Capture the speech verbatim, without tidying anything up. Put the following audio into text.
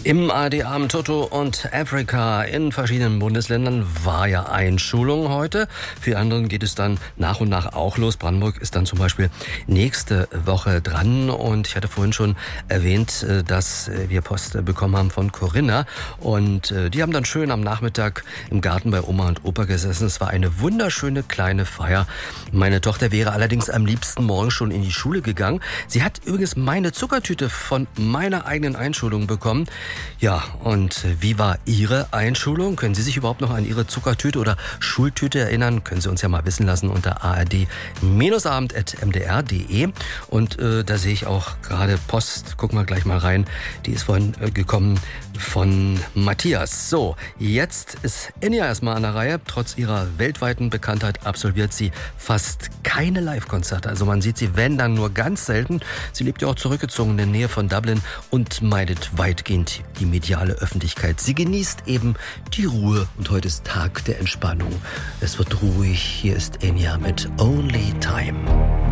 Im A R D-Abend Toto und Afrika in verschiedenen Bundesländern war ja Einschulung heute. Für anderen geht es dann nach und nach auch los. Brandenburg ist dann zum Beispiel nächste Woche dran. Und ich hatte vorhin schon erwähnt, dass wir Post bekommen haben von Corinna. Und die haben dann schön am Nachmittag im Garten bei Oma und Opa gesessen. Es war eine wunderschöne kleine Feier. Meine Tochter wäre allerdings am liebsten morgen schon in die Schule gegangen. Sie hat übrigens meine Zuckertüte von meiner eigenen Einschulung bekommen. Ja, und wie war Ihre Einschulung? Können Sie sich überhaupt noch an Ihre Zuckertüte oder Schultüte erinnern? Können Sie uns ja mal wissen lassen unter a r d abend punkt m d r punkt d e. Und äh, da sehe ich auch gerade Post. Gucken wir gleich mal rein. Die ist vorhin äh, gekommen von Matthias. So, jetzt ist Enya erstmal an der Reihe. Trotz ihrer weltweiten Bekanntheit absolviert sie fast keine Live-Konzerte. Also man sieht sie, wenn, dann nur ganz selten. Sie lebt ja auch zurückgezogen in der Nähe von Dublin und meidet weitgehend die mediale Öffentlichkeit. Sie genießt eben die Ruhe und heute ist Tag der Entspannung. Es wird ruhig. Hier ist Enya mit Only Time.